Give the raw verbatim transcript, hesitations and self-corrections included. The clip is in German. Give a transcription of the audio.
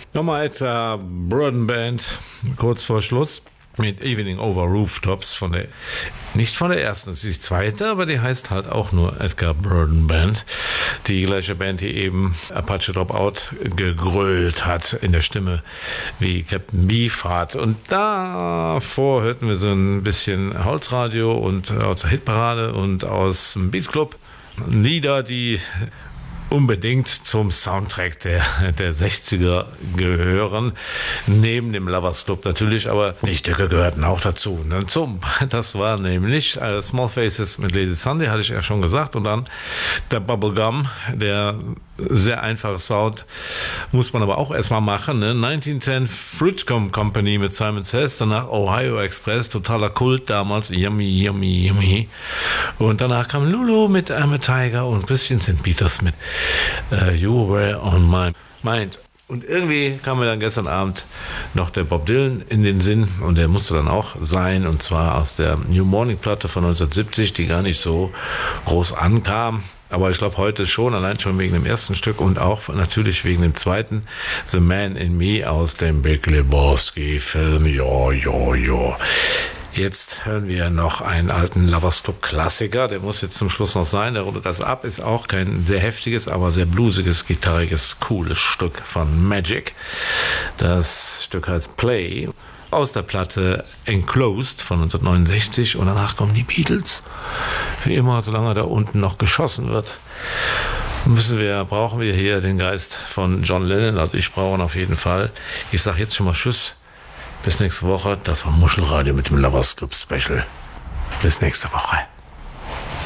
Nochmal etwa Burden Band, kurz vor Schluss, mit Evening Over Rooftops von der, nicht von der ersten, das ist die zweite, aber die heißt halt auch nur Edgar Burden Band. Die gleiche Band, die eben Apache Dropout gegrölt hat in der Stimme wie Captain Beefheart. Und davor hörten wir so ein bisschen Holzradio und aus der Hitparade und aus dem Beatclub Lieder, die unbedingt zum Soundtrack der, der sechziger gehören, neben dem Lovers Club natürlich, aber die Stücke gehörten auch dazu. Zum, das war nämlich uh, Small Faces mit Lazy Sunday, hatte ich ja schon gesagt, und dann der Bubblegum, der sehr einfache Sound, muss man aber auch erstmal machen. Ne? neunzehnhundertzehn Fruitcom Company mit Simon Says, danach Ohio Express, totaler Kult damals, yummy, yummy, yummy. Und danach kam Lulu mit I'm a Tiger und Christian Saint Peters mit uh, You Were on My Mind. Und irgendwie kam mir dann gestern Abend noch der Bob Dylan in den Sinn und der musste dann auch sein, und zwar aus der New Morning Platte von neunzehnhundertsiebzig, die gar nicht so groß ankam. Aber ich glaube heute schon, allein schon wegen dem ersten Stück und auch natürlich wegen dem zweiten, The Man in Me aus dem Big Lebowski-Film. Jo, jo, jo. Jetzt hören wir noch einen alten Lovers Club Klassiker, der muss jetzt zum Schluss noch sein, der rundet das ab, ist auch kein sehr heftiges, aber sehr bluesiges, gitarriges, cooles Stück von Magic. Das Stück heißt Play, aus der Platte Enclosed von neunzehnhundertneunundsechzig, und danach kommen die Beatles. Wie immer, solange da unten noch geschossen wird, müssen wir, brauchen wir hier den Geist von John Lennon, also ich brauche ihn auf jeden Fall. Ich sage jetzt schon mal Tschüss, bis nächste Woche. Das war Muschelradio mit dem Lovers Club Special. Bis nächste Woche.